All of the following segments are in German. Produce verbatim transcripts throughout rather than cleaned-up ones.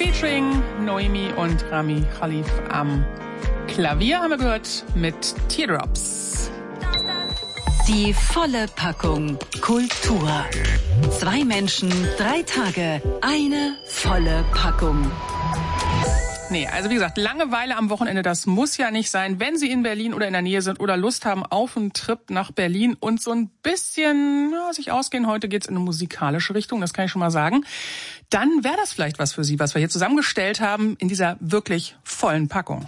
featuring Noemi und Rami Khalif am Klavier haben wir gehört mit Teardrops. Die volle Packung Kultur. Zwei Menschen, drei Tage, eine volle Packung. Nee, also wie gesagt, Langeweile am Wochenende, das muss ja nicht sein. Wenn Sie in Berlin oder in der Nähe sind oder Lust haben auf einen Trip nach Berlin und so ein bisschen ja, sich ausgehen, heute geht's in eine musikalische Richtung, das kann ich schon mal sagen, dann wäre das vielleicht was für Sie, was wir hier zusammengestellt haben in dieser wirklich vollen Packung.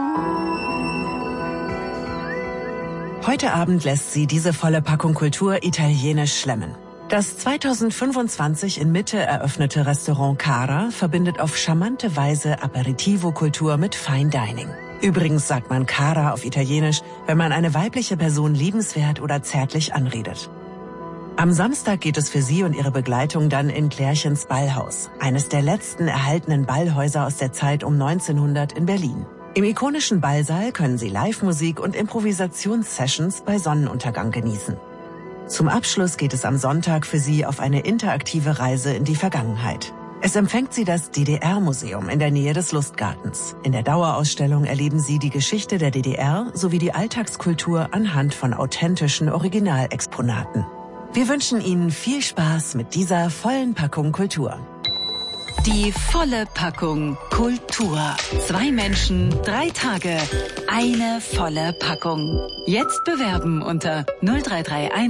Heute Abend lässt sie diese volle Packung Kultur italienisch schlemmen. Das zweitausendfünfundzwanzig in Mitte eröffnete Restaurant Cara verbindet auf charmante Weise Aperitivo-Kultur mit Fine Dining. Übrigens sagt man Cara auf Italienisch, wenn man eine weibliche Person liebenswert oder zärtlich anredet. Am Samstag geht es für sie und ihre Begleitung dann in Klärchens Ballhaus, eines der letzten erhaltenen Ballhäuser aus der Zeit um neunzehnhundert in Berlin. Im ikonischen Ballsaal können sie Live-Musik und Improvisationssessions bei Sonnenuntergang genießen. Zum Abschluss geht es am Sonntag für sie auf eine interaktive Reise in die Vergangenheit. Es empfängt sie das D D R-Museum in der Nähe des Lustgartens. In der Dauerausstellung erleben sie die Geschichte der D D R sowie die Alltagskultur anhand von authentischen Originalexponaten. Wir wünschen Ihnen viel Spaß mit dieser vollen Packung Kultur. Die volle Packung Kultur. Zwei Menschen, drei Tage, eine volle Packung. Jetzt bewerben unter null drei drei eins